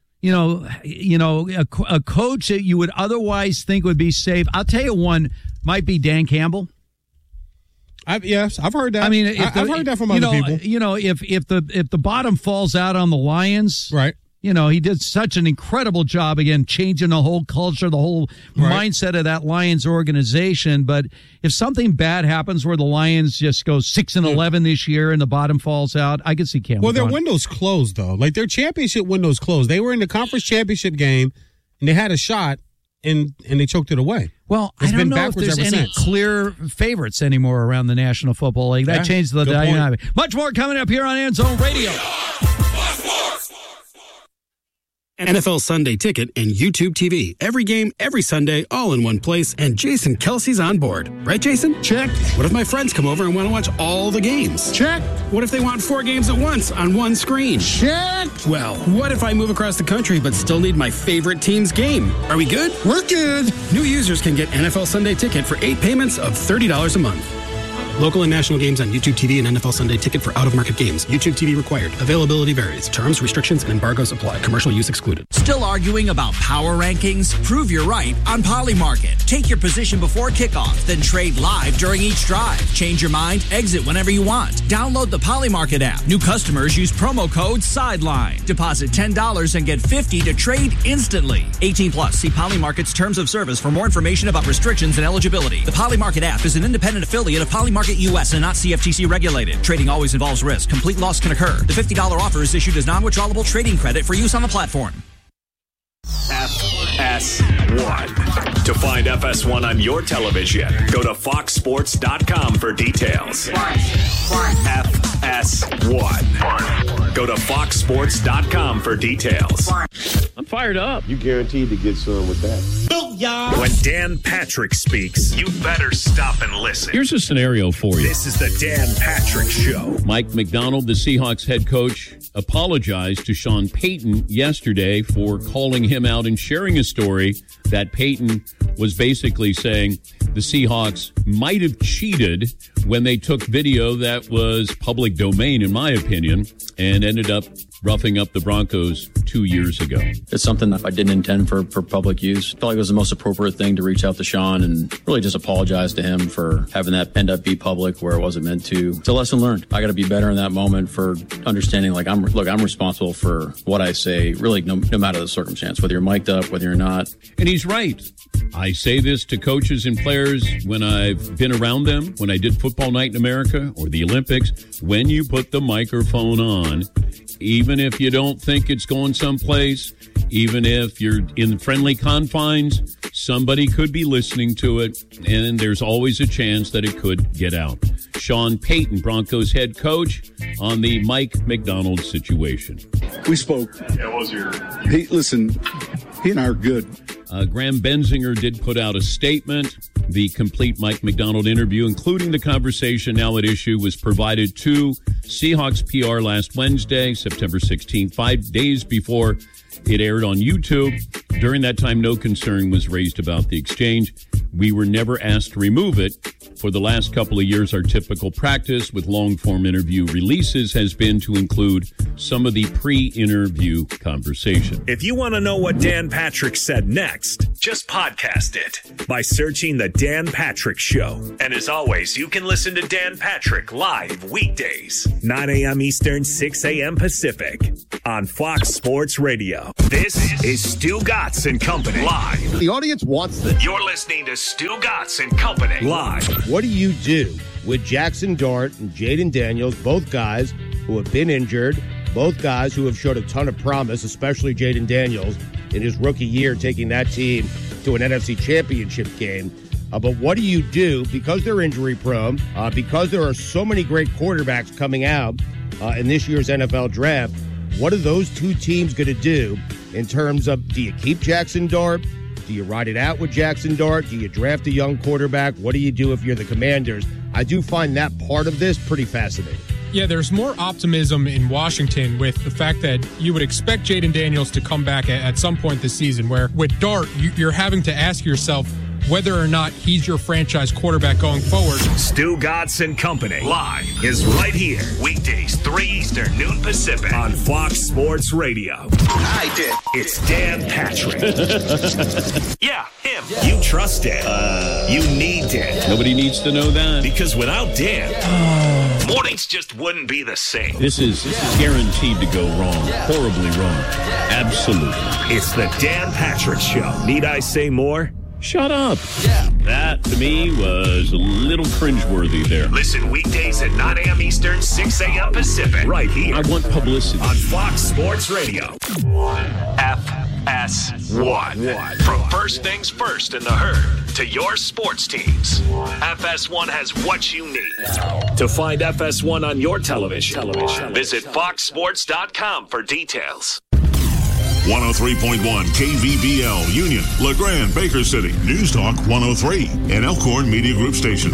a coach that you would otherwise think would be safe. I'll tell you one might be Dan Campbell. I've heard that. I mean, I've heard that from other people. If the bottom falls out on the Lions, right? He did such an incredible job, again, changing the whole culture, the whole mindset of that Lions organization. But if something bad happens where the Lions just go 6-11 this year and the bottom falls out, I could see Campbell. Well, their window's closed, though. Like, their championship window's closed. They were in the conference championship game, and they had a shot, and they choked it away. Well, I don't know if there's any clear favorites anymore around the National Football League. That changed the dynamic. Much more coming up here on End Zone Radio. NFL Sunday Ticket and YouTube TV. Every game, every Sunday, all in one place, and Jason Kelsey's on board. Right, Jason? Check. What if my friends come over and want to watch all the games? Check. What if they want 4 games at once on one screen? Check. Well, what if I move across the country but still need my favorite team's game? Are we good? We're good. New users can get NFL Sunday Ticket for 8 payments of $30 a month. Local and national games on YouTube TV and NFL Sunday Ticket for out-of-market games. YouTube TV required. Availability varies. Terms, restrictions, and embargoes apply. Commercial use excluded. Still arguing about power rankings? Prove you're right on Polymarket. Take your position before kickoff, then trade live during each drive. Change your mind, exit whenever you want. Download the Polymarket app. New customers use promo code SIDELINE. Deposit $10 and get $50 to trade instantly. 18 plus. See Polymarket's terms of service for more information about restrictions and eligibility. The Polymarket app is an independent affiliate of Polymarket U.S. and not CFTC regulated. Trading always involves risk. Complete loss can occur. The $50 offer is issued as non-withdrawable trading credit for use on the platform. FS1. To find FS1 on your television, go to foxsports.com for details. FS1. Go to foxsports.com for details. I'm fired up. You guaranteed to get some with that. Booyah! When Dan Patrick speaks, you better stop and listen. Here's a scenario for you. This is the Dan Patrick Show. Mike McDonald, the Seahawks head coach, apologized to Sean Payton yesterday for calling him out and sharing a story that Payton was basically saying the Seahawks might have cheated when they took video that was public domain, in my opinion, and ended up roughing up the Broncos 2 years ago. It's something that I didn't intend for public use. I felt like it was the most appropriate thing to reach out to Sean and really just apologize to him for having that end up be public where it wasn't meant to. It's a lesson learned. I got to be better in that moment for understanding, like, I'm responsible for what I say, really no matter the circumstance, whether you're mic'd up, whether you're not. And he's right. I say this to coaches and players when I've been around them, when I did Football Night in America or the Olympics. When you put the microphone on, Even if you don't think it's going someplace, even if you're in friendly confines, somebody could be listening to it, and there's always a chance that it could get out. Sean Payton, Broncos head coach, on the Mike Macdonald situation. We spoke. Yeah, what was your... Listen, he and I are good. Graham Benzinger did put out a statement. The complete Mike Macdonald interview, including the conversation now at issue, was provided to Seahawks PR last Wednesday, September 16th, 5 days before it aired on YouTube. During that time, no concern was raised about the exchange. We were never asked to remove it. For the last couple of years, our typical practice with long-form interview releases has been to include some of the pre-interview conversation. If you want to know what Dan Patrick said next, just podcast it by searching The Dan Patrick Show. And as always, you can listen to Dan Patrick live weekdays, 9 a.m. Eastern, 6 a.m. Pacific on Fox Sports Radio. This is Stu Gatz and Company live. The audience wants this. You're listening to Stu Gatz and Company live. What do you do with Jackson Dart and Jaden Daniels, both guys who have been injured, both guys who have showed a ton of promise, especially Jaden Daniels in his rookie year, taking that team to an NFC Championship game. But what do you do because they're injury prone, because there are so many great quarterbacks coming out in this year's NFL draft? What are those two teams going to do in terms of, do you keep Jackson Dart? Do you ride it out with Jackson Dart? Do you draft a young quarterback? What do you do if you're the Commanders? I do find that part of this pretty fascinating. Yeah, there's more optimism in Washington with the fact that you would expect Jaden Daniels to come back at some point this season, where with Dart, you're having to ask yourself whether or not he's your franchise quarterback going forward. Stu Gatz and Company live is right here, weekdays 3 Eastern, noon Pacific on Fox Sports Radio. I did. It's Dan Patrick. Yeah, him. Yeah. You trust Dan. You need Dan. Nobody needs to know that. Because without Dan, mornings just wouldn't be the same. This is guaranteed to go wrong. Horribly wrong. Absolutely. It's the Dan Patrick Show. Need I say more? Shut up. Yeah. That, to me, was a little cringeworthy there. Listen weekdays at 9 a.m. Eastern, 6 a.m. Pacific. Right here. I want publicity. On Fox Sports Radio. FS1. From first things first in the herd to your sports teams, FS1 has what you need. To find FS1 on your television, visit foxsports.com for details. 103.1 KVBL, Union, LeGrand, Baker City, News Talk 103, and Elkhorn Media Group Station.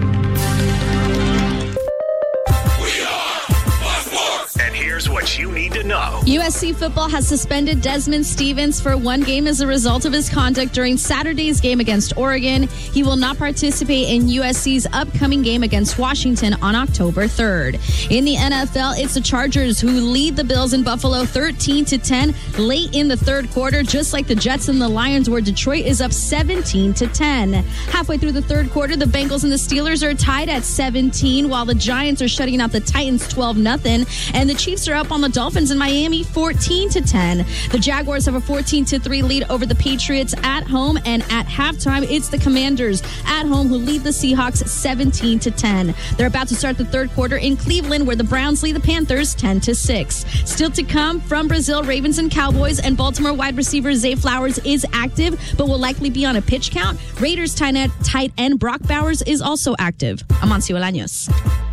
And here's what you need to know. USC football has suspended Desmond Stevens for one game as a result of his conduct during Saturday's game against Oregon. He will not participate in USC's upcoming game against Washington on October 3rd. In the NFL, it's the Chargers who lead the Bills in Buffalo 13-10 late in the third quarter, just like the Jets and the Lions, where Detroit is up 17-10. Halfway through the third quarter, the Bengals and the Steelers are tied at 17, while the Giants are shutting out the Titans 12-0. And the Chiefs are up on the Dolphins in Miami 14-10. The Jaguars have a 14-3 lead over the Patriots at home, and at halftime, it's the Commanders at home who lead the Seahawks 17-10. They're about to start the third quarter in Cleveland, where the Browns lead the Panthers 10-6. Still to come from Brazil, Ravens and Cowboys, and Baltimore wide receiver Zay Flowers is active, but will likely be on a pitch count. Raiders tight end Brock Bowers is also active. Amancio Olaños.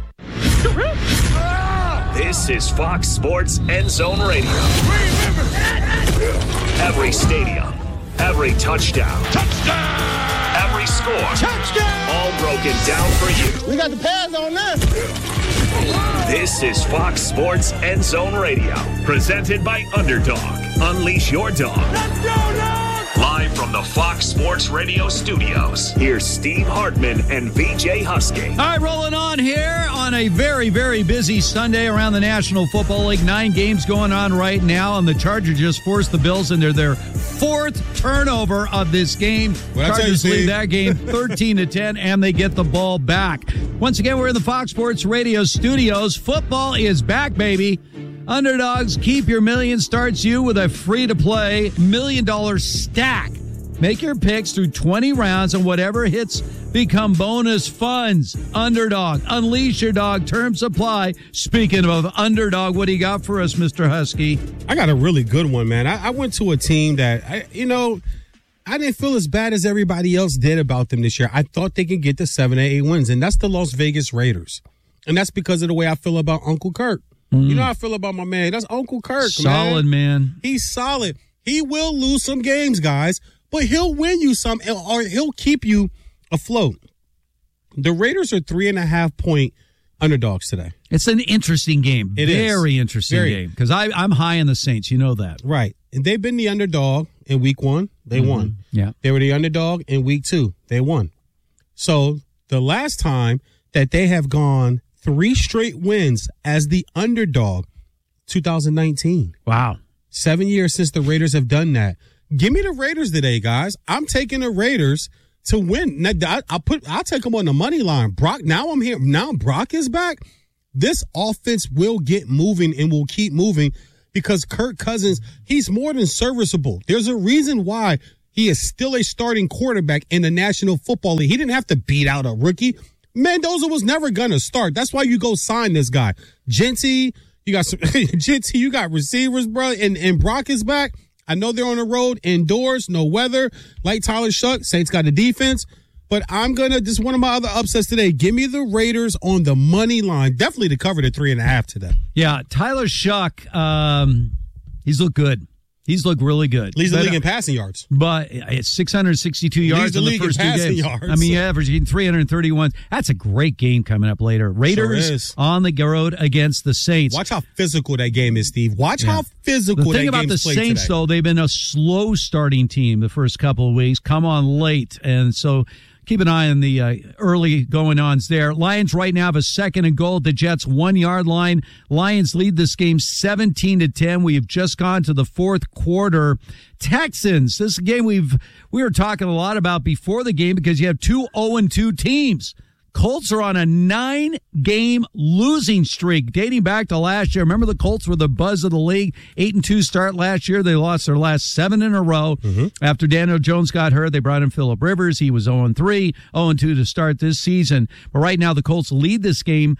This is Fox Sports End Zone Radio. Every stadium, every touchdown, every score, all broken down for you. We got the pads on this. This is Fox Sports End Zone Radio, presented by Underdog. Unleash your dog. Let's go, dog! Live from the Fox Sports Radio studios, here's Steve Hartman and VJ Husky. All right, rolling on here on a very, very busy Sunday around the National Football League. 9 games going on right now, and the Chargers just forced the Bills into their 4th turnover of this game. Chargers lead that game 13-10, and they get the ball back. Once again, we're in the Fox Sports Radio studios. Football is back, baby. Underdogs Keep Your Million starts you with a free-to-play $1 million stack. Make your picks through 20 rounds, and whatever hits become bonus funds. Underdog. Unleash your dog. Terms apply. Speaking of Underdog, what do you got for us, Mr. Husky? I got a really good one, man. I went to a team that, I didn't feel as bad as everybody else did about them this year. I thought they could get to 7 or 8 wins, and that's the Las Vegas Raiders. And that's because of the way I feel about Uncle Kirk. You know how I feel about my man. That's Uncle Kirk, Solid, man. He's solid. He will lose some games, guys, but he'll win you some, or he'll keep you afloat. The Raiders are 3.5-point underdogs today. It's an interesting game. Very interesting game. Because I'm high on the Saints. You know that. Right. And they've been the underdog in week 1. They won. Yeah. They were the underdog in week 2. They won. So the last time that they have gone 3 straight wins as the underdog, 2019. Wow. 7 years since the Raiders have done that. Give me the Raiders today, guys. I'm taking the Raiders to win. Now, I'll take them on the money line. Brock, now I'm here. Now Brock is back. This offense will get moving and will keep moving because Kirk Cousins, he's more than serviceable. There's a reason why he is still a starting quarterback in the National Football League. He didn't have to beat out a rookie. Mendoza was never going to start. That's why you go sign this guy. Genty, you got some Genty, you got receivers, bro, and Brock is back. I know they're on the road, indoors, no weather, like Tyler Shuck. Saints got a defense. But I'm going to, this is one of my other upsets today. Give me the Raiders on the money line. Definitely to cover the 3.5 today. Yeah, Tyler Shuck, he's looked good. He's looked really good. Leads the league in passing yards. But it's 662 yards in the first 2 games. Yards. I mean, averaging 331. That's a great game coming up later. Raiders on the road against the Saints. Watch how physical that game is, Steve. Watch how physical that game is. The thing about the Saints, though, they've been a slow starting team the first couple of weeks. Come on late. And so keep an eye on the early going-ons there. Lions right now have a 2nd and goal at the Jets' 1-yard line. Lions lead this game 17-10. We have just gone to the 4th quarter. Texans, this is a game we were talking a lot about before the game because you have 2 0-2 teams. Colts are on a 9-game losing streak dating back to last year. Remember, the Colts were the buzz of the league. 8-2 start last year. They lost their last 7 in a row. After Daniel Jones got hurt, they brought in Phillip Rivers. He was 0-3, 0-2 to start this season. But right now, the Colts lead this game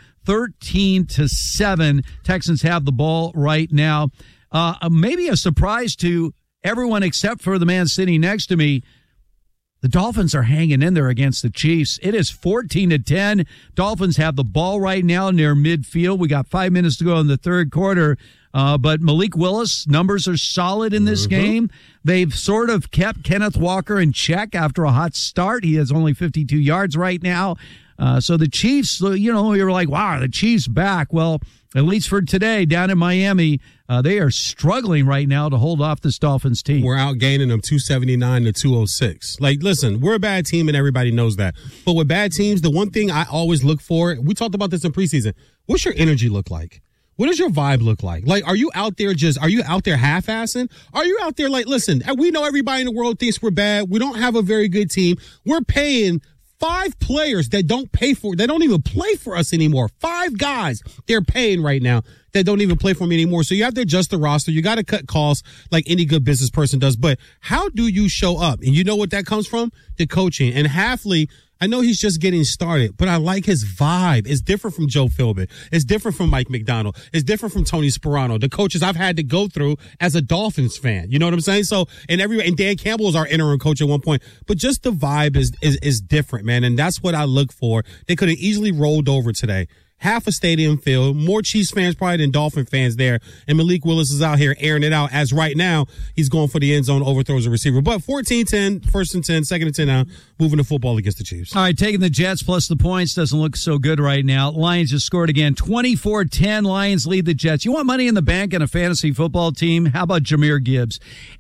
13-7. Texans have the ball right now. Maybe a surprise to everyone except for the man sitting next to me. The Dolphins are hanging in there against the Chiefs. It is 14-10. Dolphins have the ball right now near midfield. We got 5 minutes to go in the 3rd quarter. But Malik Willis, numbers are solid in this game. They've sort of kept Kenneth Walker in check after a hot start. He has only 52 yards right now. So the Chiefs, you were like, wow, the Chiefs back. Well, at least for today, down in Miami, they are struggling right now to hold off this Dolphins team. We're outgaining them 279 to 206. Like, listen, we're a bad team and everybody knows that. But with bad teams, the one thing I always look for, we talked about this in preseason, what's your energy look like? What does your vibe look like? Like, are you out there half-assing? Are you out there like, listen, we know everybody in the world thinks we're bad. We don't have a very good team. We're paying 5 players that don't even play for us anymore. 5 guys they're paying right now that don't even play for me anymore. So you have to adjust the roster. You got to cut costs like any good business person does. But how do you show up? And you know what that comes from? The coaching. And Hafley, I know he's just getting started, but I like his vibe. It's different from Joe Philbin. It's different from Mike McDonald. It's different from Tony Sperano, the coaches I've had to go through as a Dolphins fan. You know what I'm saying? So, and Dan Campbell was our interim coach at one point, but just the vibe is different, man. And that's what I look for. They could have easily rolled over today. Half a stadium filled, more Chiefs fans probably than Dolphin fans there. And Malik Willis is out here airing it out as right now he's going for the end zone, overthrows a receiver. But 14-10, 1st and 10, 2nd and 10 now, moving the football against the Chiefs. All right, taking the Jets plus the points doesn't look so good right now. Lions just scored again, 24-10. Lions lead the Jets. You want money in the bank in a fantasy football team? How about Jahmyr Gibbs?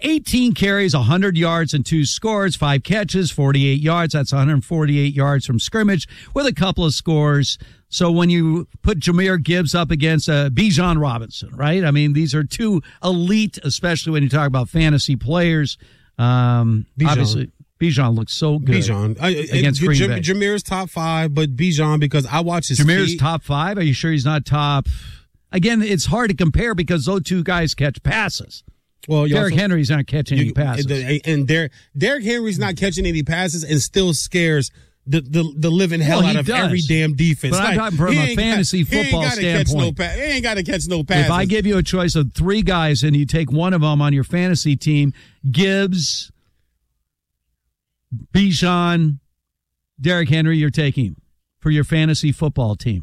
18 carries, 100 yards, and 2 scores, 5 catches, 48 yards. That's 148 yards from scrimmage with a couple of scores. So when you put Jahmyr Gibbs up against Bijan Robinson, right? I mean, these are 2 elite, especially when you talk about fantasy players. Obviously, Bijan looks so good against Green Bay. Jahmyr's top 5, but Bijan, because I watch his Jahmyr's top 5? Are you sure he's not top? Again, it's hard to compare because those 2 guys catch passes. Well, Derrick Henry's not catching any passes. And Derrick Henry's not catching any passes and still scares the living hell out of every damn defense. But I'm talking from a fantasy football standpoint. He ain't got to catch no passes. If I give you a choice of 3 guys and you take one of them on your fantasy team, Gibbs, Bijan, Derrick Henry, you're taking for your fantasy football team.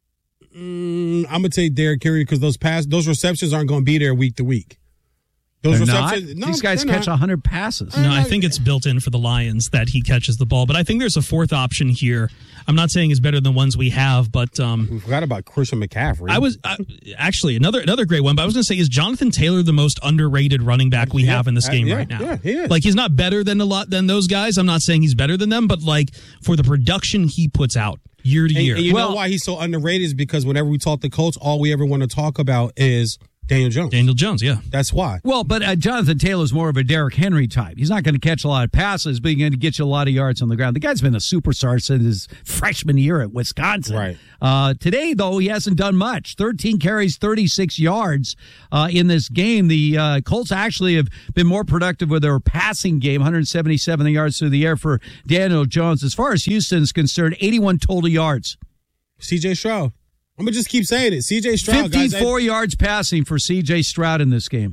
I'm going to take Derrick Henry because those receptions aren't going to be there week to week. Those receptions, no, these guys catch 100 passes. No, I think it's built in for the Lions that he catches the ball. But I think there's a fourth option here. I'm not saying it's better than ones we have, but we forgot about Christian McCaffrey. I was actually another great one. But I was going to say, is Jonathan Taylor the most underrated running back we have in this game right now? Yeah, he is. Like, he's not better than those guys. I'm not saying he's better than them, but like for the production he puts out year to year. And you know why he's so underrated is because whenever we talk to Colts, all we ever want to talk about is Daniel Jones, yeah. That's why. Well, but Jonathan Taylor's more of a Derrick Henry type. He's not going to catch a lot of passes, but he's going to get you a lot of yards on the ground. The guy's been a superstar since his freshman year at Wisconsin. Right. Today, though, he hasn't done much. 13 carries, 36 yards in this game. The Colts actually have been more productive with their passing game, 177 yards through the air for Daniel Jones. As far as Houston's concerned, 81 total yards. C.J. Stroud. I'm going to just keep saying it. C.J. Stroud, 54 yards passing for C.J. Stroud in this game.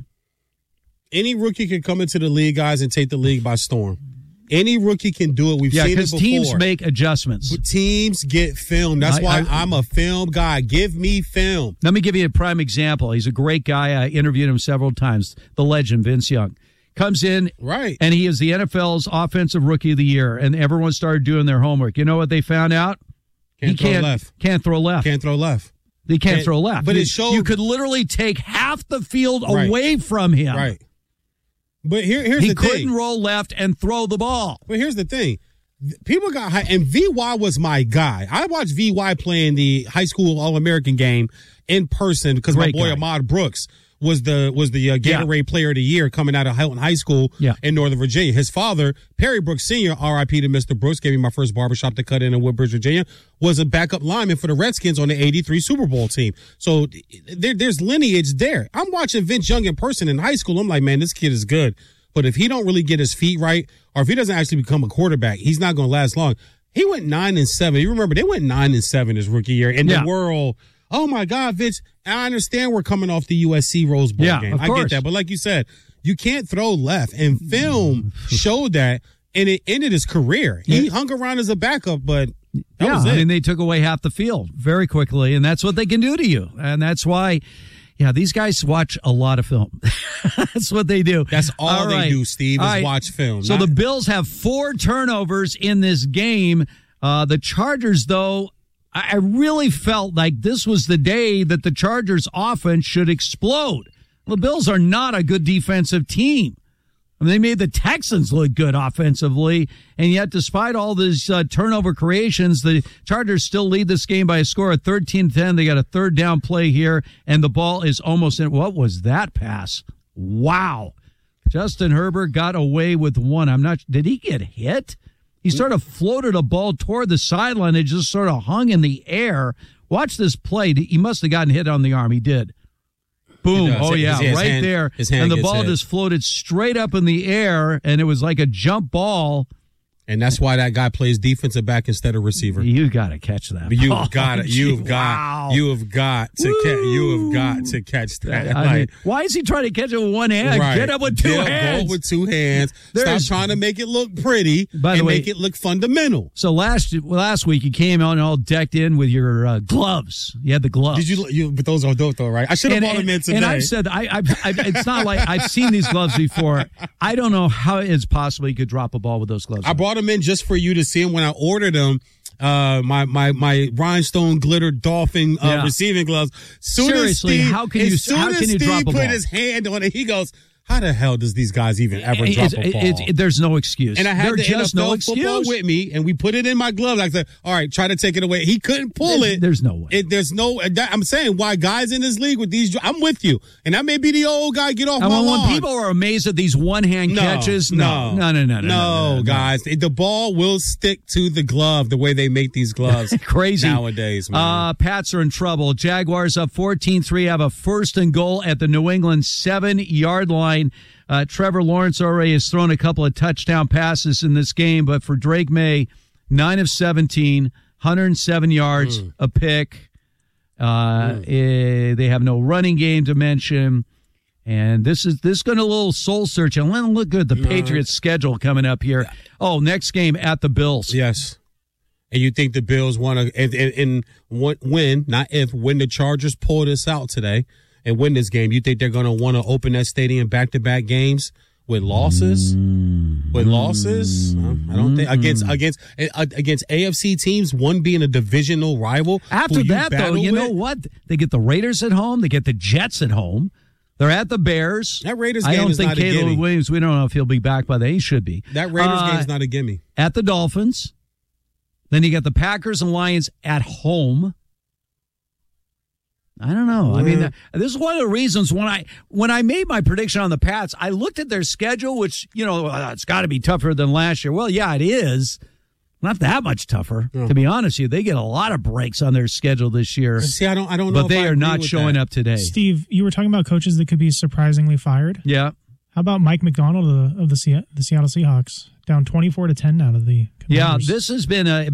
Any rookie can come into the league, guys, and take the league by storm. Any rookie can do it. We've seen it before. Because teams make adjustments. But teams get film. That's why I'm a film guy. Give me film. Let me give you a prime example. He's a great guy. I interviewed him several times. The legend, Vince Young. Comes in, and he is the NFL's Offensive Rookie of the Year, and everyone started doing their homework. You know what they found out? Can't throw left. Can't throw left. They can't throw left. But it showed. You could literally take half the field away from him. Right. But here's the thing. He couldn't roll left and throw the ball. But here's the thing. People got high, and VY was my guy. I watched VY play in the high school All-American game in person because my boy Ahmad Brooks was the Gatorade Player of the Year coming out of Hilton High School in Northern Virginia. His father, Perry Brooks Sr., R.I.P. to Mr. Brooks, gave me my first barbershop to cut in Woodbridge, Virginia, was a backup lineman for the Redskins on the 83 Super Bowl team. So there's lineage there. I'm watching Vince Young in person in high school. I'm like, man, this kid is good. But if he don't really get his feet right, or if he doesn't actually become a quarterback, he's not going to last long. He went 9-7. You remember, they went 9-7 his rookie year. In the world, oh, my God, Vince, I understand we're coming off the USC Rose Bowl game. I get that. But like you said, you can't throw left. And film showed that, and it ended his career. He hung around as a backup, but that was it. I mean, they took away half the field very quickly, and that's what they can do to you. And that's why, these guys watch a lot of film. That's what they do. That's all they do, Steve, is watch film. So the Bills have 4 turnovers in this game. The Chargers, though, I really felt like this was the day that the Chargers offense should explode. The Bills are not a good defensive team. I mean, they made the Texans look good offensively, and yet despite all these turnover creations, the Chargers still lead this game by a score of 13-10. They got a third down play here, and the ball is almost in. What was that pass? Wow. Justin Herbert got away with one. Did he get hit? He sort of floated a ball toward the sideline. It just sort of hung in the air. Watch this play. He must have gotten hit on the arm. He did. Boom. Oh, yeah, right there. And the ball just floated straight up in the air, and it was like a jump ball. And that's why that guy plays defensive back instead of receiver. You got to catch that. You've got to catch that. Why is he trying to catch it with one hand? Right. Get up with two hands. Go with 2 hands. Stop trying to make it look pretty and make it look fundamental. So last week you came out and all decked in with your gloves. You had the gloves. Did you? But those are dope though, right? I should have bought them in today. And I said, it's not like I've seen these gloves before. I don't know how it's possible you could drop a ball with those gloves. I brought them in just for you to see them. When I ordered them, my rhinestone glitter dolphin receiving gloves. Seriously, how can you drop a ball? Steve put his hand on it. He goes, how the hell does these guys even ever drop a ball? There's no excuse. And I had the NFL football with me, and we put it in my glove. I said, all right, try to take it away. He couldn't pull it. There's no way. I'm saying why guys in this league with these, I'm with you. And that may be the old guy, get off my lawn. When people are amazed at these one-hand catches, no, guys. The ball will stick to the glove the way they make these gloves crazy nowadays, man. Pats are in trouble. Jaguars up 14-3, have a 1st and goal at the New England 7-yard line. line. Trevor Lawrence already has thrown a couple of touchdown passes in this game, but for Drake May, 9 of 17, 107 yards, a pick. They have no running game to mention. And this is going to a little soul searching. Let them look good. The Patriots schedule coming up here. Oh, next game at the Bills. Yes. And you think the Bills want to win the Chargers pull this out today and win this game, you think they're going to want to open that stadium back-to-back games with losses? I don't think against AFC teams, one being a divisional rival. After that, though, you know what? They get the Raiders at home. They get the Jets at home. They're at the Bears. That Raiders game is not a gimme. I don't think Caleb Williams, we don't know if he'll be back by then. He should be. That Raiders game is not a gimme. At the Dolphins. Then you got the Packers and Lions at home. I don't know. I mean, this is one of the reasons when I made my prediction on the Pats, I looked at their schedule, which, it's got to be tougher than last year. Well, yeah, it is. Not that much tougher, to be honest with you. They get a lot of breaks on their schedule this year. See, I don't know. But they are not showing up today. Steve, you were talking about coaches that could be surprisingly fired. Yeah. How about Mike McDonald of the Seattle Seahawks? Down 24-10 out of the Commanders. Yeah, this has been a